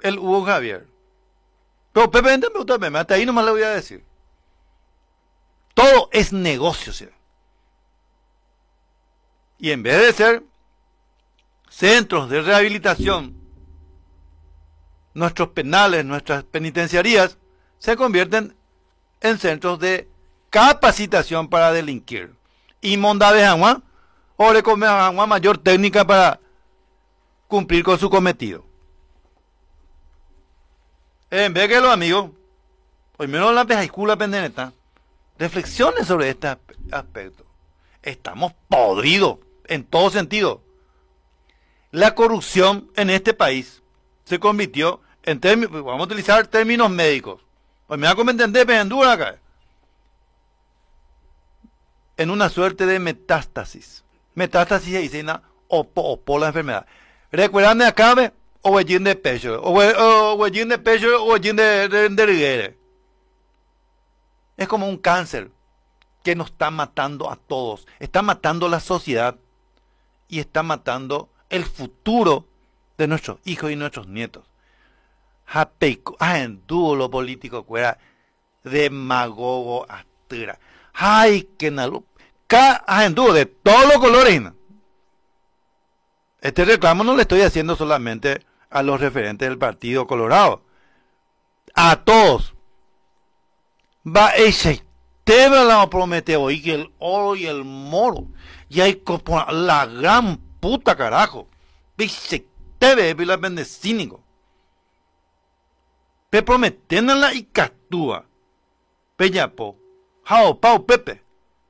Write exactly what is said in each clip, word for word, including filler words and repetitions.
el Hugo Javier. Pero Pepe me gusta Pepe, hasta ahí nomás le voy a decir. Todo es negocio, ¿sí? Y en vez de ser centros de rehabilitación, nuestros penales, nuestras penitenciarías, se convierten en centros de capacitación para delinquir. Y Mondave Agua, o le come a Agua mayor técnica para cumplir con su cometido. En vez que los amigos, hoy menos la pesajicula pendeneta, reflexionen sobre este aspecto. Estamos podridos en todo sentido. La corrupción en este país se convirtió en términos, vamos a utilizar términos médicos. Pues me da como entender, pero acá. En una suerte de metástasis. Metástasis se dice una opo, opo la enfermedad. Recuerdan acá, ¿ve? O huellín de pecho, o huellín de pecho, o huellín de, de, de riguere. Es como un cáncer que nos está matando a todos. Está matando la sociedad y está matando el futuro de nuestros hijos y nuestros nietos. Japeico, ah, en dúo lo político, cuera, demagogo, astira. Ay, que nalu, ca, ah, en dúo, de todos los colores. Este reclamo no le estoy haciendo solamente a los referentes del Partido Colorado. A todos. Va ese tema la promete hoy que el oro y el moro. Y hay la gran puta carajo. Dice teve la vende cínico. Pe prometen la y catúa. Peñapo. Jao pau pepe.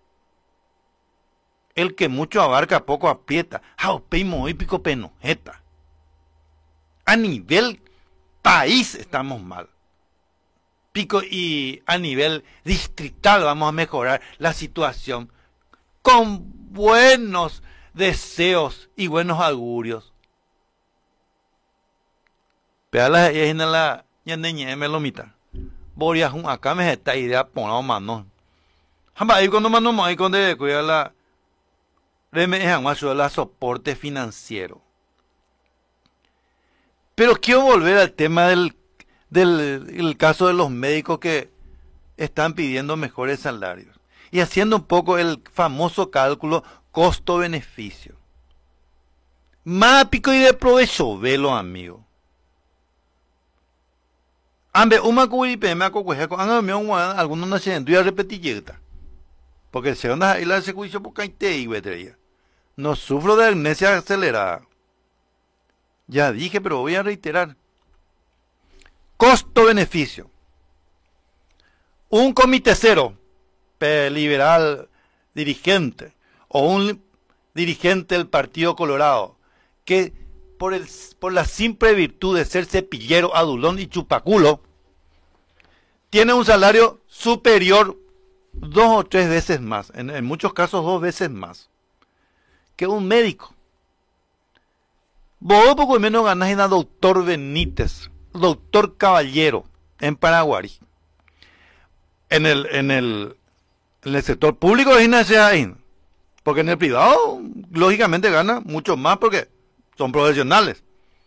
El que mucho abarca poco aprieta. Jao peimo y pico penojeta. A nivel país estamos mal. Pico y a nivel distrital vamos a mejorar la situación con buenos deseos y buenos augurios. Peala es en la ñandeñe me lo mita. Boria jun acá me esta idea ponao mano. Jamba ahí cuando mano ahí cuando cuida la reme es la soporte financiero. Pero quiero volver al tema del, del el caso de los médicos que están pidiendo mejores salarios. Y haciendo un poco el famoso cálculo costo-beneficio. Más pico y de provecho, velo amigo. Ambe, uma cuipe me acoge con algunos no se enduya repetir. Porque se onda y la juicio por caite y vetería. No sufro de amnesia acelerada. Ya dije, pero voy a reiterar. Costo-beneficio. Un comité cero, liberal dirigente, o un dirigente del Partido Colorado, que por, el, por la simple virtud de ser cepillero, adulón y chupaculo, tiene un salario superior dos o tres veces más, en, en muchos casos dos veces más, que un médico. Vos poco menos ganás en a doctor Benítez, doctor Caballero, en Paraguay. En el, en el, en el sector público es ahí, porque en el privado, lógicamente gana mucho más porque son profesionales.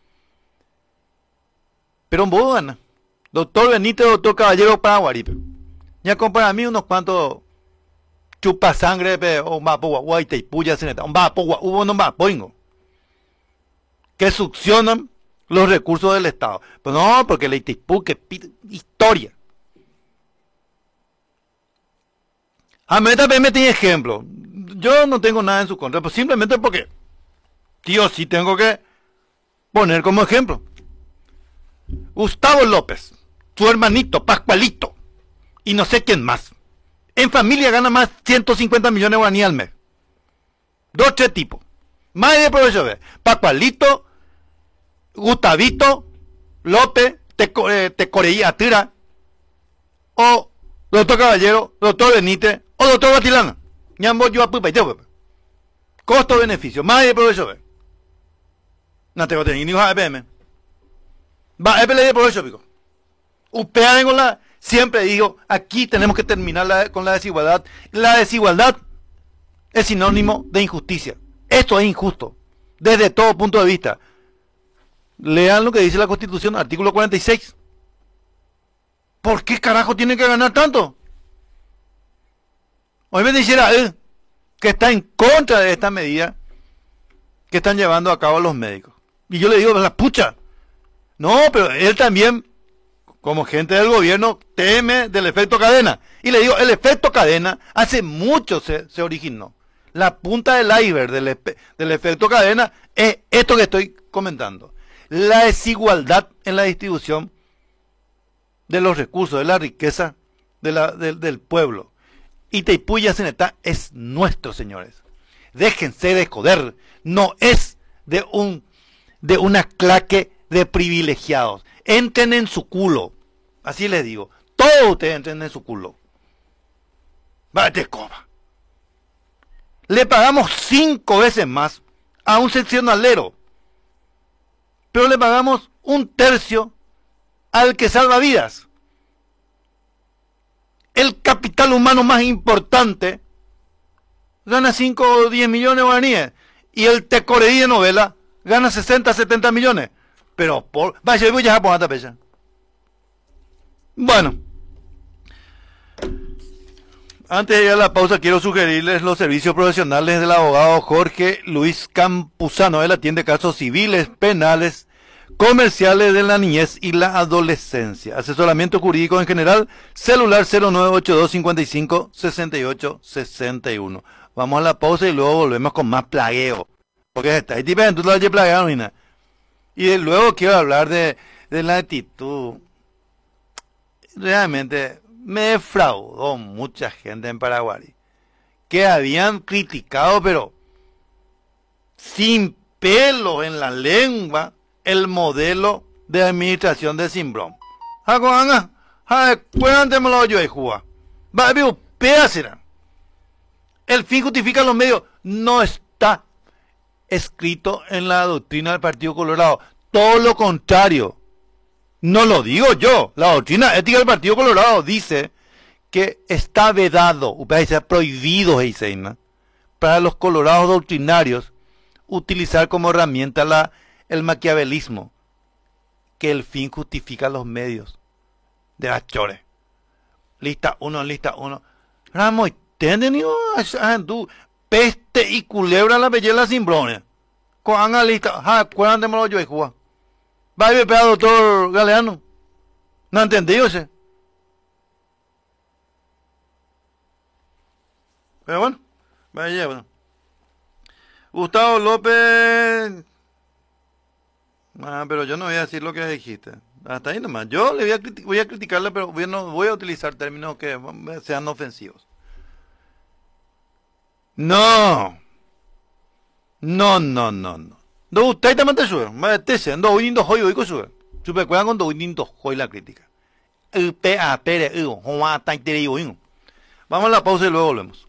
Pero vos ganas. Doctor Benítez, doctor Caballero, Paraguay. Ya compara a mí unos cuantos chupasangre, o un vapo guaguaita y puya, un vapo hubo no vapo, que succionan los recursos del Estado. Pero no, porque la Itaipú que pide historia. A mí también me tiene ejemplo. Yo no tengo nada en su contra, pues simplemente porque tío sí tengo que poner como ejemplo. Gustavo López, su hermanito Pascualito, y no sé quién más. En familia gana más ciento cincuenta millones de guaraníes al mes. Dos, tres tipos. Más de provecho de Pascualito, Gustavito, López, Tecoreía, Tira, o doctor Caballero, doctor Benítez, o doctor Batilana. Ñambo yo a pupa y te costo-beneficio, más de provecho de. No tengo tenido ni hija de P M. Va, es de provecho, pico. Upea con la. Siempre digo, aquí tenemos que terminar la, con la desigualdad. La desigualdad es sinónimo de injusticia. Esto es injusto, desde todo punto de vista. Lean lo que dice la Constitución, artículo cuarenta y seis. ¿Por qué carajo tiene que ganar tanto? Hoy me dijera él que está en contra de esta medida que están llevando a cabo los médicos. Y yo le digo, la pucha. No, pero él también, como gente del gobierno, teme del efecto cadena. Y le digo, el efecto cadena hace mucho se, se originó. La punta del iceberg del, del efecto cadena es esto que estoy comentando. La desigualdad en la distribución de los recursos, de la riqueza de la, de, del pueblo. Itaipú y Yacenetá es nuestro, señores. Déjense de joder. No es de un de una claque de privilegiados. Entren en su culo. Así les digo. Todos ustedes entren en su culo. Vaya coma. Le pagamos cinco veces más a un seccionalero. Pero le pagamos un tercio al que salva vidas. El capital humano más importante gana cinco o diez millones de guaraníes. Y el tecoreí de novela gana sesenta, setenta millones. Pero por... Vaya, voy a poner pecha. Bueno. Antes de ir a la pausa, quiero sugerirles los servicios profesionales del abogado Jorge Luis Campuzano. Él atiende casos civiles, penales, comerciales de la niñez y la adolescencia. Asesoramiento jurídico en general, celular cero nueve ocho dos cinco cinco seis ocho seis uno. Vamos a la pausa y luego volvemos con más plagueo. Porque está ahí tipo de tú plagueado, mira. Y de luego quiero hablar de, de la actitud. Realmente me defraudó mucha gente en Paraguay. Que habían criticado, pero sin pelo en la lengua, el modelo de administración de Simbrón. Jacoanga, cuéntamelo yo de Cuba. Va a ver, pedacera. El fin justifica los medios. No está escrito en la doctrina del Partido Colorado. Todo lo contrario. No lo digo yo. La doctrina ética del Partido Colorado dice que está vedado, prohibido, para los colorados doctrinarios utilizar como herramienta la, el maquiavelismo, que el fin justifica los medios de las chores. Lista uno, lista uno. Ramo, ¿entendido? Peste y culebra la belleza sin brones. Con la lista, ja, cuéntamelo yo, hijo. Va a ir a doctor Galeano. ¿No entendido ese? Pero bueno, vaya, bueno. Gustavo López. Ah, pero yo no voy a decir lo que dijiste. Hasta ahí nomás. Yo le voy a, criti voy a criticarle, pero voy, no voy a utilizar términos que sean ofensivos. No. No, no, no, no. No, usted también te sube. Me detese. No, hoy lindo hoy, hoy con sube. Supe cuidan con hoy lindo hoy la crítica. Vamos a la pausa y luego volvemos.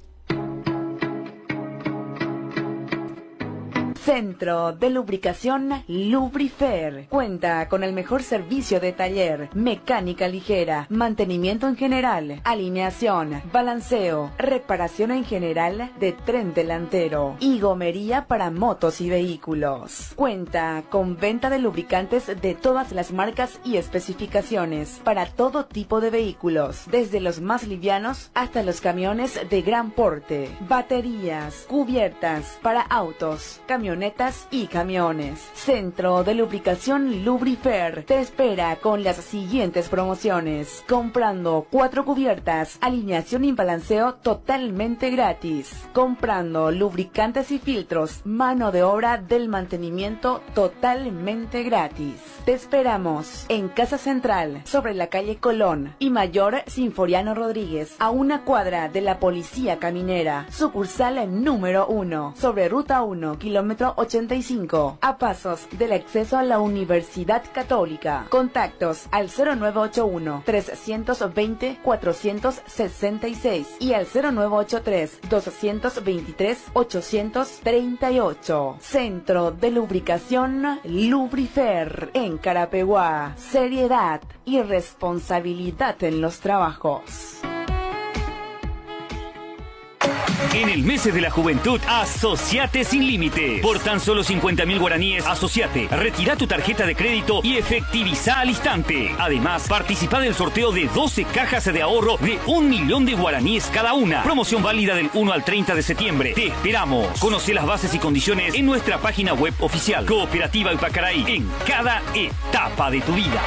Centro de Lubricación Lubrifer. Cuenta con el mejor servicio de taller, mecánica ligera, mantenimiento en general, alineación, balanceo, reparación en general de tren delantero y gomería para motos y vehículos. Cuenta con venta de lubricantes de todas las marcas y especificaciones para todo tipo de vehículos, desde los más livianos hasta los camiones de gran porte, baterías, cubiertas para autos, camionetas y camiones. Centro de Lubricación Lubrifer te espera con las siguientes promociones. Comprando cuatro cubiertas, alineación y balanceo totalmente gratis. Comprando lubricantes y filtros, mano de obra del mantenimiento totalmente gratis. Te esperamos en Casa Central, sobre la calle Colón y Mayor Sinforiano Rodríguez, a una cuadra de la Policía Caminera. Sucursal número uno, sobre Ruta uno, kilómetro ochenta y cinco, a pasos del acceso a la Universidad Católica. Contactos al cero nueve ocho uno, tres dos cero, cuatro seis seis y al cero nueve ocho tres, dos dos tres, ocho tres ocho. Centro de Lubricación Lubrifer en Carapeguá. Seriedad y responsabilidad en los trabajos. En el mes de la juventud, asociate sin límite. Por tan solo cincuenta mil guaraníes, asociate. Retira tu tarjeta de crédito y efectiviza al instante. Además, participa del sorteo de doce cajas de ahorro de un millón de guaraníes cada una. Promoción válida del uno al treinta de septiembre. Te esperamos. Conoce las bases y condiciones en nuestra página web oficial. Cooperativa Ipacaraí, en cada etapa de tu vida.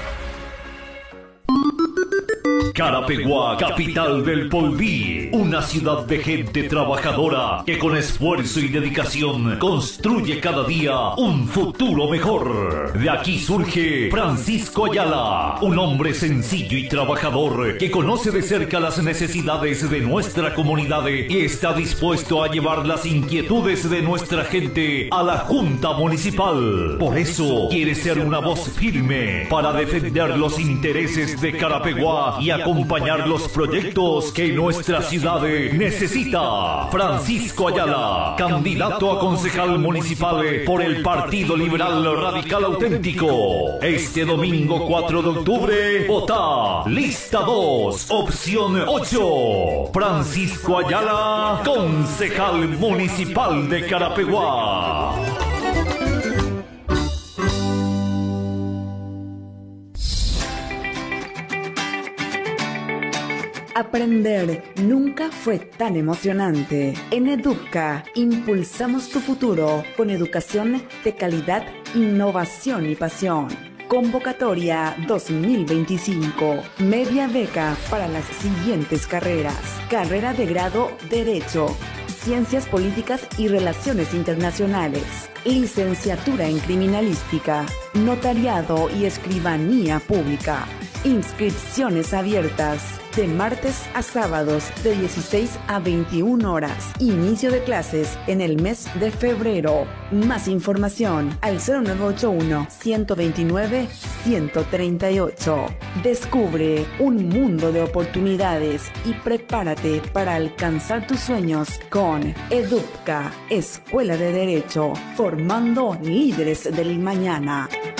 Carapeguá, capital del Polví, una ciudad de gente trabajadora que con esfuerzo y dedicación construye cada día un futuro mejor. De aquí surge Francisco Ayala, un hombre sencillo y trabajador que conoce de cerca las necesidades de nuestra comunidad y está dispuesto a llevar las inquietudes de nuestra gente a la Junta Municipal. Por eso quiere ser una voz firme para defender los intereses de Carapeguá y acompañar los proyectos que nuestra ciudad necesita. Francisco Ayala, candidato a concejal municipal por el Partido Liberal Radical Auténtico. Este domingo cuatro de octubre, vota lista dos, opción ocho. Francisco Ayala, concejal municipal de Carapeguá. Aprender nunca fue tan emocionante. En Educa impulsamos tu futuro con educación de calidad, innovación y pasión. Convocatoria dos mil veinticinco. Media beca para las siguientes carreras. Carrera de grado Derecho, Ciencias Políticas y Relaciones Internacionales. Licenciatura en Criminalística, Notariado y Escribanía Pública. Inscripciones abiertas. De martes a sábados de dieciséis a veintiuna horas. Inicio de clases en el mes de febrero. Más información al cero nueve ocho uno, ciento veintinueve, ciento treinta y ocho. Descubre un mundo de oportunidades y prepárate para alcanzar tus sueños con EDUPCA, Escuela de Derecho, formando líderes del mañana.